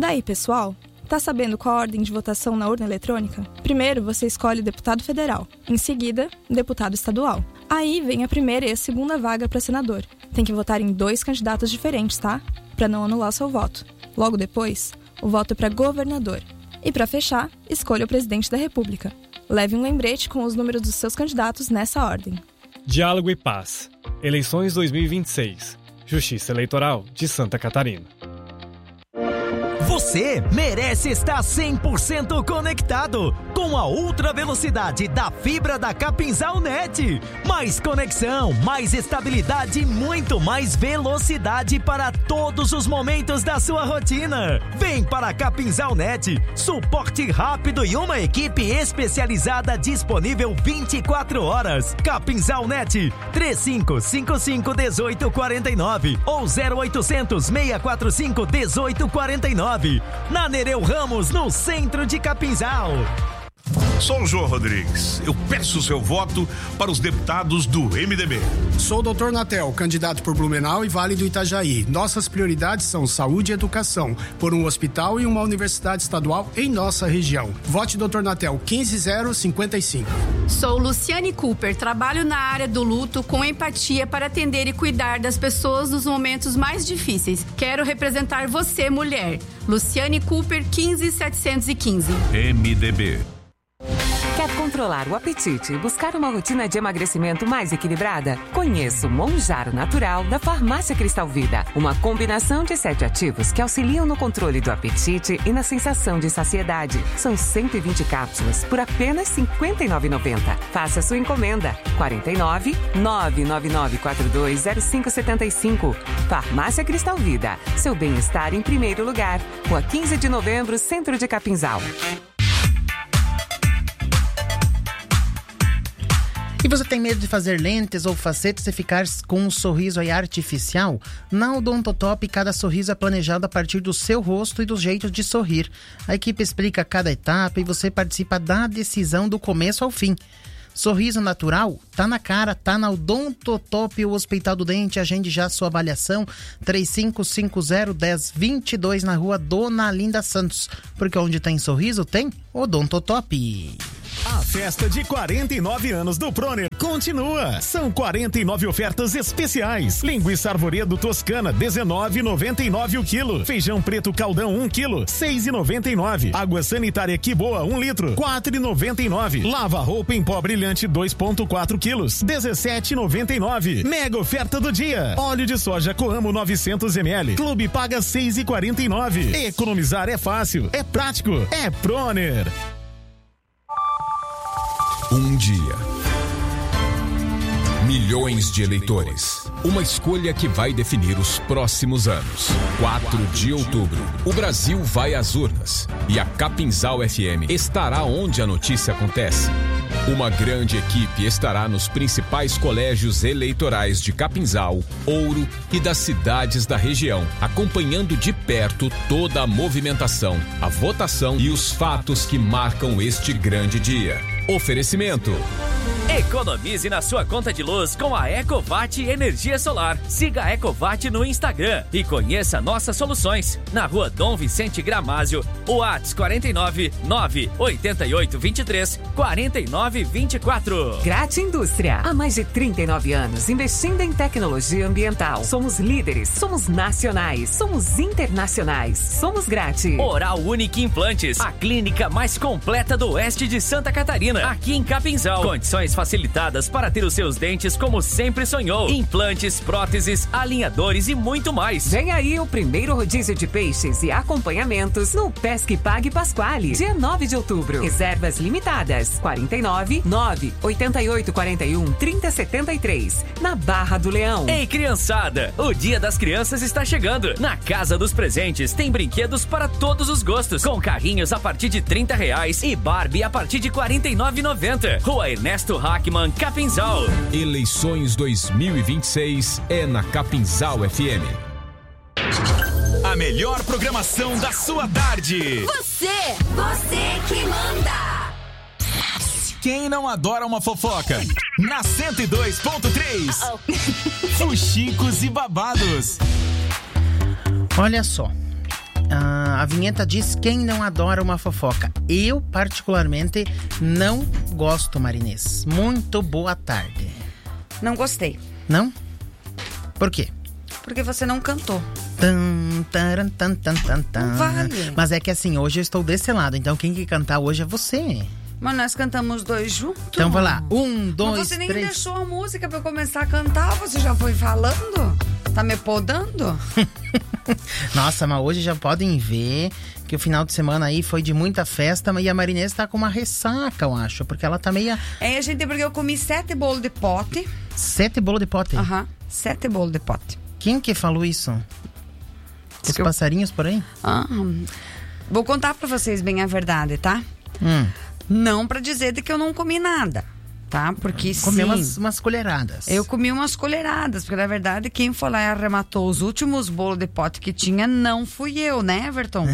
Daí, pessoal, tá sabendo qual a ordem de votação na urna eletrônica? Primeiro, você escolhe deputado federal. Em seguida, deputado estadual. Aí vem a primeira e a segunda vaga para senador. Tem que votar em 2 candidatos diferentes, tá? Para não anular seu voto. Logo depois, o voto é para governador. E para fechar, escolha o presidente da República. Leve um lembrete com os números dos seus candidatos nessa ordem. Diálogo e Paz. Eleições 2026. Justiça Eleitoral de Santa Catarina. Você merece estar 100% conectado com a ultra velocidade da fibra da Capinzal Net. Mais conexão, mais estabilidade e muito mais velocidade para todos os momentos da sua rotina. Vem para a Capinzal Net, suporte rápido e uma equipe especializada disponível 24 horas. Capinzal Net, 3555-1849 ou 0800-645-1849. Na Nereu Ramos, no centro de Capinzal. Sou o João Rodrigues. Eu peço o seu voto para os deputados do MDB. Sou o Dr. Natel, candidato por Blumenau e Vale do Itajaí. Nossas prioridades são saúde e educação, por um hospital e uma universidade estadual em nossa região. Vote Dr. Natel, 15055. Sou Luciane Cooper, trabalho na área do luto com empatia para atender e cuidar das pessoas nos momentos mais difíceis. Quero representar você, mulher. Luciane Cooper, 15715. MDB. Quer controlar o apetite e buscar uma rotina de emagrecimento mais equilibrada? Conheça o Monjaro Natural da Farmácia Cristal Vida. Uma combinação de 7 ativos que auxiliam no controle do apetite e na sensação de saciedade. São 120 cápsulas por apenas R$ 59,90. Faça sua encomenda. 49 999420575. Farmácia Cristal Vida. Seu bem-estar em primeiro lugar. Rua 15 de Novembro, Centro de Capinzal. E você tem medo de fazer lentes ou facetas e ficar com um sorriso aí artificial? Na Odontotop, cada sorriso é planejado a partir do seu rosto e dos jeitos de sorrir. A equipe explica cada etapa e você participa da decisão do começo ao fim. Sorriso natural? Tá na cara, tá na Odontotop, o Hospital do Dente. Agende já sua avaliação, 3550-1022 na rua Dona Linda Santos. Porque onde tem sorriso, tem Odontotop. A festa de 49 anos do Proner continua. São 49 ofertas especiais. Linguiça Arvoredo Toscana, R$19,99 o quilo. Feijão preto Caldão, 1 quilo, R$6,99. Água sanitária Que Boa, 1 litro, R$4,99. Lava roupa em pó brilhante, 2,4 quilos, R$17,99. Mega oferta do dia. Óleo de soja Coamo 900 ml. Clube paga R$6,49. Economizar é fácil, é prático, é Proner. Um dia. Milhões de eleitores. Uma escolha que vai definir os próximos anos. 4 de outubro. O Brasil vai às urnas. E a Capinzal FM estará onde a notícia acontece. Uma grande equipe estará nos principais colégios eleitorais de Capinzal, Ouro e das cidades da região, acompanhando de perto toda a movimentação, a votação e os fatos que marcam este grande dia. Oferecimento. Economize na sua conta de luz com a Ecovat Energia Solar. Siga a Ecovat no Instagram e conheça nossas soluções. Na rua Dom Vicente Gramásio, WhatsApp 49 988 23 49 24. Grate Indústria. Há mais de 39 anos investindo em tecnologia ambiental. Somos líderes, somos nacionais, somos internacionais, somos Grate. Oral Unique Implantes, a clínica mais completa do oeste de Santa Catarina, aqui em Capinzal. Condições facilitadas para ter os seus dentes como sempre sonhou. Implantes, próteses, alinhadores e muito mais. Vem aí o primeiro rodízio de peixes e acompanhamentos no Pesque Pague Pasquale, dia 9 de outubro. Reservas limitadas. 49 988 41 3073, na Barra do Leão. Ei, criançada, o Dia das Crianças está chegando. Na Casa dos Presentes tem brinquedos para todos os gostos, com carrinhos a partir de R$30 e Barbie a partir de R$49,90. Rua Ernesto Hackman, Capinzal. Eleições 2026 é na Capinzal FM. A melhor programação da sua tarde. Você que manda. Quem não adora uma fofoca? Na 102.3. Fuxicos e babados. Olha só. A vinheta diz: quem não adora uma fofoca? Eu, particularmente, não gosto, Marinês. Muito boa tarde. Não gostei. Não? Por quê? Porque você não cantou. Não vale. Mas é que assim, hoje eu estou desse lado, então quem que cantar hoje é você. Mas nós cantamos 2 juntos. Então vai lá, 1, 2, 3. Mas você nem deixou a música pra eu começar a cantar, você já foi falando? Tá me podando? Nossa, mas hoje já podem ver que o final de semana aí foi de muita festa, e a Marinês tá com uma ressaca, eu acho, porque ela tá meio... gente, porque eu comi 7 bolos de pote. 7 bolos de pote? 7 bolos de pote. Quem que falou isso? Os passarinhos por aí? Vou contar pra vocês bem a verdade, tá? Não pra dizer de que eu não comi nada, tá? Porque comi umas colheradas. Eu comi umas colheradas, porque na verdade quem foi lá e arrematou os últimos bolos de pote que tinha não fui eu, né, Everton?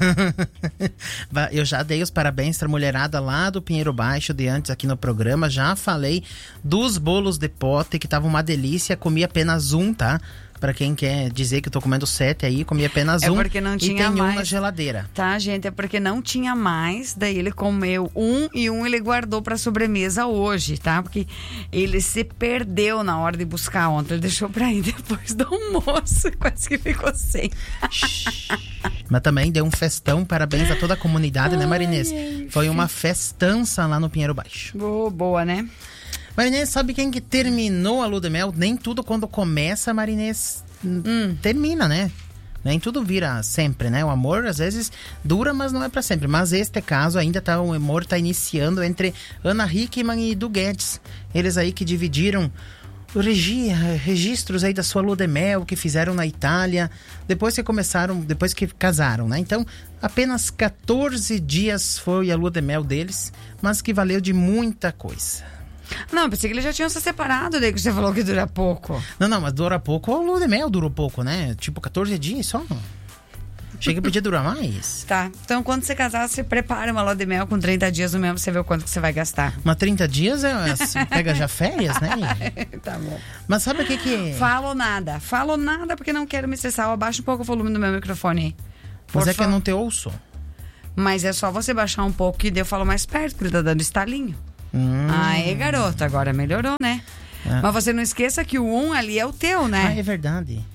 Eu já dei os parabéns pra mulherada lá do Pinheiro Baixo de antes aqui no programa. Já falei dos bolos de pote, que tava uma delícia. Comi apenas um, tá? Pra quem quer dizer que eu tô comendo 7 aí, comi apenas um. É porque não tinha e tem mais um na geladeira. Tá, gente? É porque não tinha mais. Daí ele comeu um e um ele guardou pra sobremesa hoje, tá? Porque ele se perdeu na hora de buscar ontem. Ele deixou pra ir depois do almoço. Quase que ficou sem. Mas também deu um festão. Parabéns a toda a comunidade, né, Marinês? Foi uma festança lá no Pinheiro Baixo. Boa, né? Marinês, sabe quem que terminou a lua de mel? Nem tudo quando começa, Marinês, termina, né? Nem tudo vira sempre, né? O amor às vezes dura, mas não é pra sempre. Mas este caso ainda tá, o amor tá iniciando entre Ana Hickman e Edu Guedes. Eles aí que dividiram registros aí da sua lua de mel que fizeram na Itália, depois que casaram, né? Então, apenas 14 dias foi a lua de mel deles, mas que valeu de muita coisa. Não, pensei que eles já tinham se separado, daí que você falou que dura pouco. Não, mas dura pouco, o lua de mel durou pouco, né? Tipo, 14 dias só. Chega, podia durar mais. Tá, então quando você casar, você prepara uma lua de mel com 30 dias no mesmo, você vê o quanto que você vai gastar. Mas 30 dias pega já férias, né? Tá bom. Mas sabe o que... Falo nada porque não quero me estressar. Eu abaixo um pouco o volume do meu microfone aí. Mas é que eu não te ouço. Mas é só você baixar um pouco e daí eu falo mais perto, porque ele tá dando estalinho. Aí, garoto, agora melhorou, né? Mas você não esqueça que o ali é o teu, né? É verdade.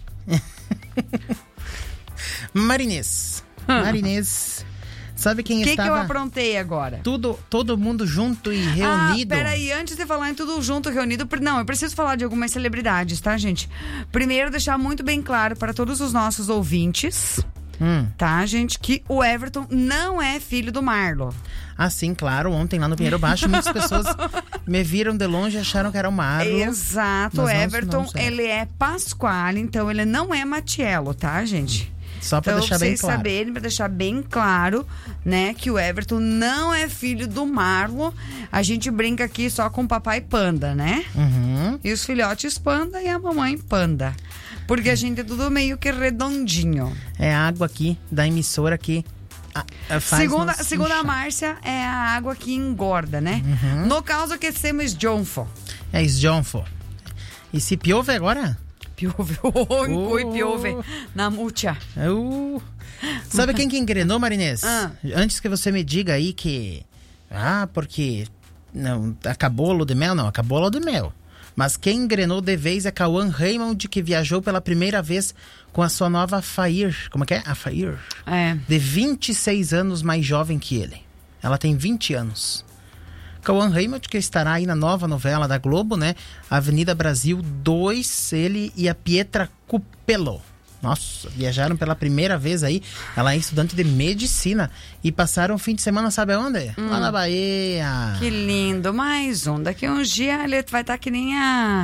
Marinês, sabe quem estava... O que eu aprontei agora? Todo mundo junto e reunido. Peraí, antes de falar em tudo junto, reunido... Não, eu preciso falar de algumas celebridades, tá, gente? Primeiro, deixar muito bem claro para todos os nossos ouvintes... Tá, gente? Que o Everton não é filho do Marlon. Ah, sim, claro. Ontem lá no Pinheiro Baixo, muitas pessoas me viram de longe e acharam que era o Marlon. Exato. O Everton, ele é Pasquale, então ele não é Matiello, tá, gente? Só pra deixar bem claro. Saberem, pra deixar bem claro, né, que o Everton não é filho do Marlon. A gente brinca aqui só com o papai panda, né? E os filhotes panda e a mamãe panda. Porque a gente é tudo meio que redondinho. É a água aqui, da emissora aqui. Segundo a Márcia, é a água que engorda, né? No caso que temos Jonfo. É Jonfo. E se piove agora? Piove, piove na múcia. Sabe quem que engrenou, Marinês? Antes que você me diga aí que... porque... Não, acabou a lua de mel? Não, acabou a lua de mel. Mas quem engrenou de vez é Cauã Raymond, que viajou pela primeira vez com a sua nova Fair. Como é que é? A Fair. De 26 anos mais jovem que ele. Ela tem 20 anos. Cauã Raymond, que estará aí na nova novela da Globo, né? Avenida Brasil 2, ele e a Pietra Cupello. Nossa, viajaram pela primeira vez aí. Ela é estudante de medicina e passaram o fim de semana, sabe aonde? Lá na Bahia. Que lindo, mais um. Daqui a uns dias ele vai estar que nem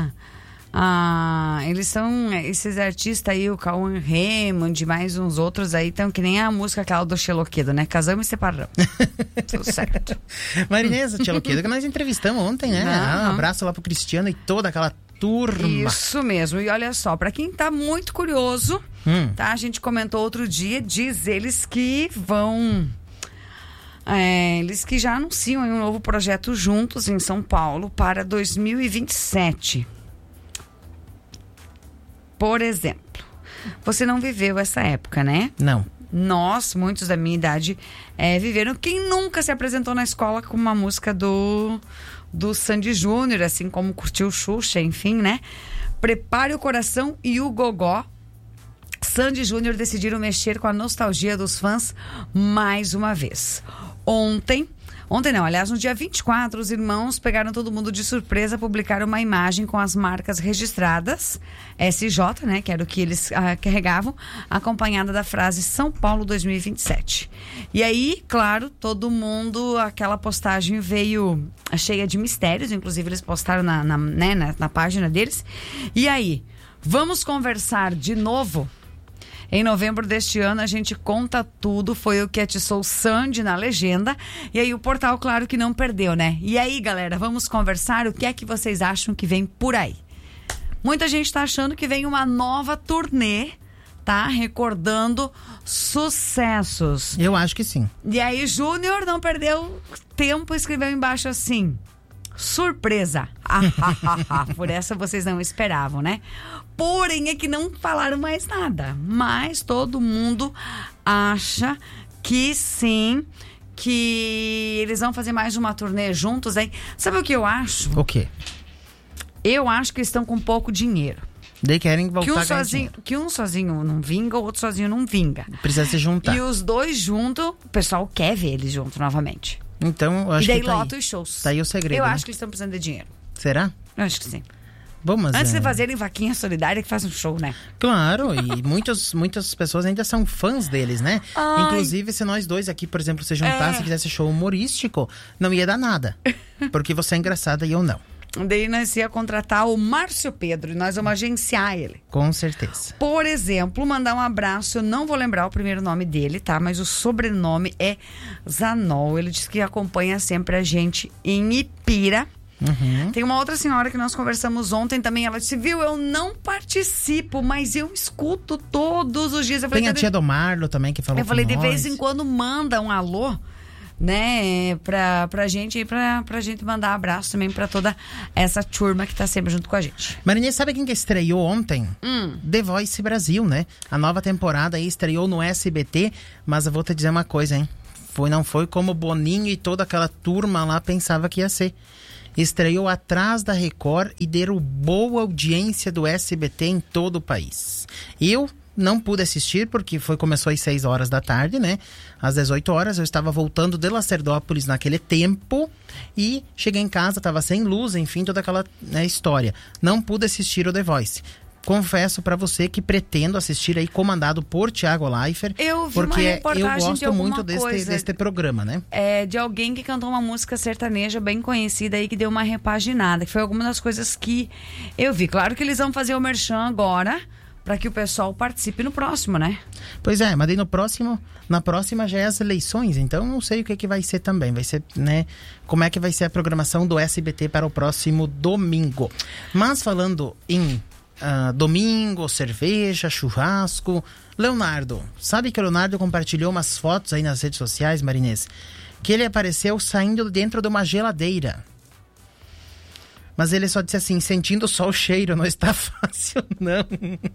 eles são esses artistas aí, o Cauã Raymond e mais uns outros aí, estão que nem a música aquela do Xeloquedo, né? Casamos e separamos. Tudo certo. Marinês, o Xeloquedo que nós entrevistamos ontem, né? Um abraço lá pro Cristiano e toda aquela turma. Isso mesmo. E olha só, pra quem tá muito curioso, tá? A gente comentou outro dia, diz eles que vão... eles que já anunciam um novo projeto juntos em São Paulo para 2027. Por exemplo, você não viveu essa época, né? Não. Nós, muitos da minha idade, viveram. Quem nunca se apresentou na escola com uma música do Sandy Júnior, assim como curtiu Xuxa, enfim, né? Prepare o Coração e o Gogó. Sandy Júnior decidiram mexer com a nostalgia dos fãs mais uma vez. Ontem não, aliás, no dia 24, os irmãos pegaram todo mundo de surpresa, publicaram uma imagem com as marcas registradas, SJ, né, que era o que eles carregavam, acompanhada da frase São Paulo 2027. E aí, claro, todo mundo, aquela postagem veio cheia de mistérios, inclusive eles postaram na página deles. E aí, vamos conversar de novo? Em novembro deste ano, a gente conta tudo. Foi o que atiçou Sandy na legenda. E aí o portal, claro que não perdeu, né? E aí, galera, vamos conversar? O que é que vocês acham que vem por aí? Muita gente tá achando que vem uma nova turnê, tá? Recordando sucessos. Eu acho que sim. E aí, Júnior não perdeu tempo, escreveu embaixo assim: surpresa. Por essa vocês não esperavam, né? Porém, é que não falaram mais nada. Mas todo mundo acha que sim, que eles vão fazer mais uma turnê juntos, hein? Sabe o que eu acho? O quê? Eu acho que eles estão com pouco dinheiro. Daí querem voltar que um sozinho não vinga, o outro sozinho não vinga. Precisa se juntar. E os dois juntos, o pessoal quer ver eles juntos novamente. Então, eu acho e daí que tá lota aí. Os shows. Tá aí o segredo. Eu né? acho que eles estão precisando de dinheiro. Será? Eu acho que sim. Bom, mas antes de fazerem vaquinha solidária, que faz um show, né? Claro, e muitas pessoas ainda são fãs deles, né? Ai. Inclusive, se nós dois aqui, por exemplo, se juntasse e fizesse show humorístico, não ia dar nada. Porque você é engraçada e eu não. Daí nós ia contratar o Márcio Pedro e nós vamos agenciar ele. Com certeza. Por exemplo, mandar um abraço, eu não vou lembrar o primeiro nome dele, tá? Mas o sobrenome é Zanol. Ele disse que acompanha sempre a gente em Ipira. Uhum. Tem uma outra senhora que nós conversamos ontem também. Ela disse, viu, eu não participo, mas eu escuto todos os dias. Eu falei, tem a tia do Marlo também que falou. Eu falei, de nós. vez em quando manda um alô, né, pra gente e pra gente mandar abraço também pra toda essa turma que tá sempre junto com a gente. Marinês, sabe quem que estreou ontem? The Voice Brasil, né? A nova temporada aí estreou no SBT, mas eu vou te dizer uma coisa, hein? Não foi como o Boninho e toda aquela turma lá pensava que ia ser. Estreou atrás da Record e derrubou a audiência do SBT em todo o país. Eu não pude assistir porque começou às 6 horas da tarde, né? Às 18 horas eu estava voltando de Lacerdópolis naquele tempo e cheguei em casa, estava sem luz, enfim, toda aquela história. Não pude assistir o The Voice. Confesso pra você que pretendo assistir aí, comandado por Thiago Leifert. Eu vi porque uma reportagem eu gosto muito deste programa, né? De alguém que cantou uma música sertaneja bem conhecida aí, que deu uma repaginada, que foi alguma das coisas que eu vi. Claro que eles vão fazer o merchan agora, para que o pessoal participe no próximo, né? Pois é, mas daí na próxima já é as eleições, então não sei o que vai ser também. Vai ser, né? Como é que vai ser a programação do SBT para o próximo domingo. Mas falando em domingo, cerveja, churrasco. Leonardo, sabe que o Leonardo compartilhou umas fotos aí nas redes sociais, Marinês? Que ele apareceu saindo dentro de uma geladeira. Mas ele só disse assim, sentindo só o cheiro, não está fácil, não.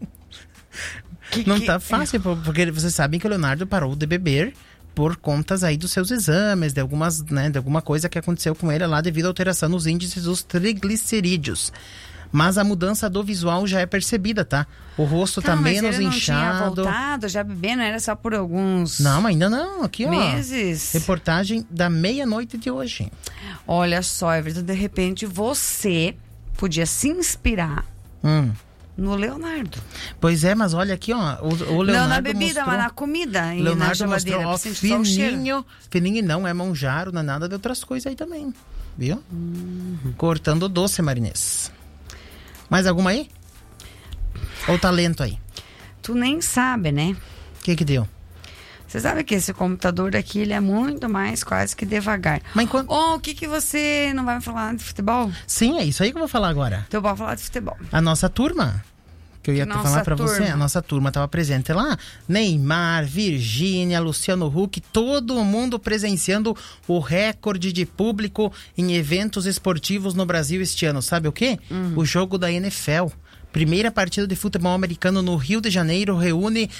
Não tá fácil, porque vocês sabem que o Leonardo parou de beber por contas aí dos seus exames, de alguma coisa que aconteceu com ele lá devido à alteração nos índices dos triglicerídeos. Mas a mudança do visual já é percebida, tá? O rosto tá menos inchado. Mas ele não tinha voltado, já bebendo, era só por alguns... Não, ainda não. Aqui, meses. Reportagem da meia-noite de hoje. Olha só, Everton, de repente você podia se inspirar no Leonardo. Pois é, mas olha aqui, ó. O Leonardo não na bebida, mostrou, mas na comida e Leonardo na geladeira. Mostrou, fininho não é monjaro, não é nada de outras coisas aí também. Viu? Cortando o doce, Marinês. Mais alguma aí? Ou talento aí? Tu nem sabe, né? O que deu? Você sabe que esse computador aqui, ele é muito mais quase que devagar. Mas enquanto... O que você não vai me falar de futebol? Sim, é isso aí que eu vou falar agora. Então eu vou falar de futebol. A nossa turma, que eu ia falar pra você, a nossa turma estava presente lá. Neymar, Virgínia, Luciano Huck, todo mundo presenciando o recorde de público em eventos esportivos no Brasil este ano. Sabe o quê? O jogo da NFL. Primeira partida de futebol americano no Rio de Janeiro reúne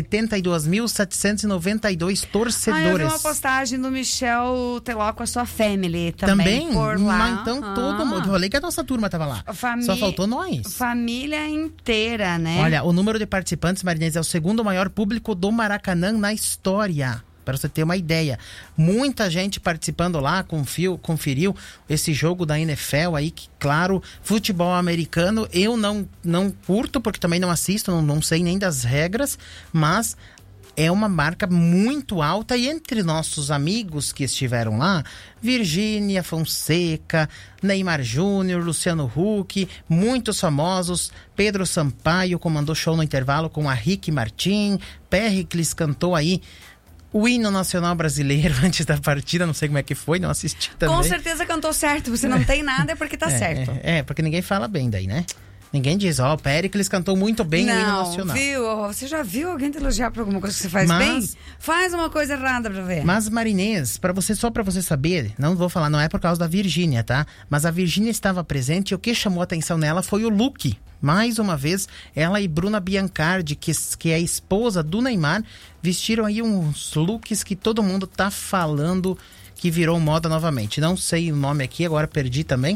72.792 torcedores. Eu vi uma postagem do Michel Teló com a sua family também por lá. Mas então todo mundo. Eu falei que a nossa turma tava lá. Só faltou nós. Família inteira, né? Olha, o número de participantes, Marinês, é o segundo maior público do Maracanã na história. Para você ter uma ideia. Muita gente participando lá, conferiu esse jogo da NFL aí, que claro, futebol americano eu não curto, porque também não assisto, não sei nem das regras, mas é uma marca muito alta. E entre nossos amigos que estiveram lá, Virgínia Fonseca, Neymar Júnior, Luciano Huck, muitos famosos, Pedro Sampaio comandou show no intervalo com a Rick Martin, Péricles cantou aí o hino nacional brasileiro antes da partida, não sei como é que foi, não assisti também. Com certeza cantou certo, você não tem nada é porque tá certo. Porque ninguém fala bem daí, né? Ninguém diz, ó, o Péricles cantou muito bem o hino nacional. Você já viu alguém te elogiar por alguma coisa que você faz bem? Faz uma coisa errada pra ver. Mas, Marinês, só pra você saber, não vou falar, não é por causa da Virgínia, tá? Mas a Virgínia estava presente e o que chamou a atenção nela foi o look. Mais uma vez, ela e Bruna Biancardi, que é a esposa do Neymar, vestiram aí uns looks que todo mundo tá falando que virou moda novamente. Não sei o nome aqui, agora perdi também.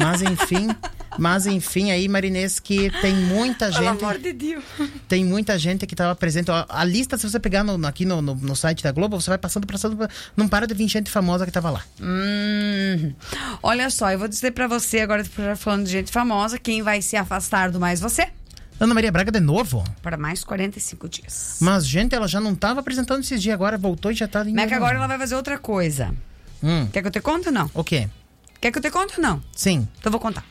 Mas enfim, aí, Marinês, que tem muita gente... Pelo amor de Deus. Tem muita gente que estava presente. A lista, se você pegar aqui no site da Globo, você vai passando, não para de vir gente famosa que estava lá. Olha só, eu vou dizer pra você, agora falando de gente famosa, quem vai se afastar do Mais Você? Ana Maria Braga de novo? Para mais 45 dias. Mas, gente, ela já não estava apresentando esses dias, agora voltou e já tá... Mas que agora ela vai fazer outra coisa. Quer que eu te conte ou não? O quê? Quer que eu te conte ou não? Sim. Então eu vou contar.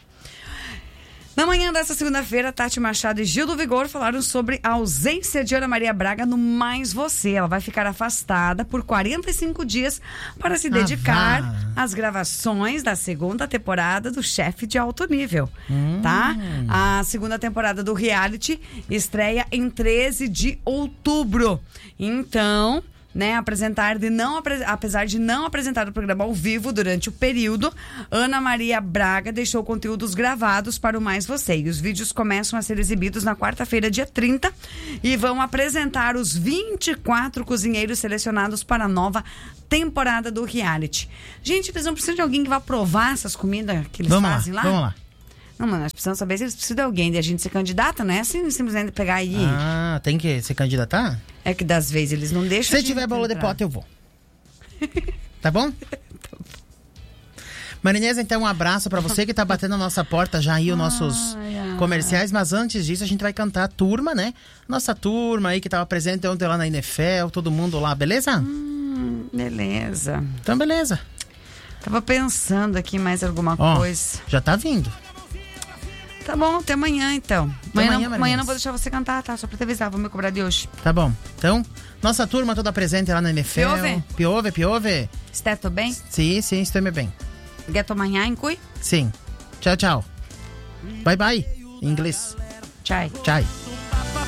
Na manhã dessa segunda-feira, Tati Machado e Gil do Vigor falaram sobre a ausência de Ana Maria Braga no Mais Você. Ela vai ficar afastada por 45 dias para se dedicar às gravações da segunda temporada do Chefe de Alto Nível, tá? A segunda temporada do reality estreia em 13 de outubro. Então... apesar de não apresentar o programa ao vivo durante o período, Ana Maria Braga deixou conteúdos gravados para o Mais Você. E os vídeos começam a ser exibidos na quarta-feira, dia 30, e vão apresentar os 24 cozinheiros selecionados para a nova temporada do reality. Gente, eles não precisam de alguém que vá provar essas comidas que eles fazem lá? Vamos lá. Não, mano, nós precisamos saber se eles precisam de alguém, de a gente ser candidata, não é assim, simplesmente pegar aí. Tem que se candidatar? É que das vezes eles não deixam. Se tiver bola de pote, eu vou. Tá bom? Marinês, então um abraço pra você que tá batendo a nossa porta já aí, os nossos comerciais, mas antes disso a gente vai cantar a turma, né? Nossa turma aí que tava presente ontem lá na NFL, todo mundo lá, beleza? Beleza. Então beleza. Tava pensando aqui mais alguma coisa. Já tá vindo. Tá bom, até amanhã então. Amanhã não vou deixar você cantar, tá? Só pra te avisar, vou me cobrar de hoje. Tá bom. Então, nossa turma toda presente lá na NFL. Piove. Está bem? Sim, estou bem. Gato amanhã em Cui? Sim. Tchau. Bye bye. Em inglês. Tchau. Tchau.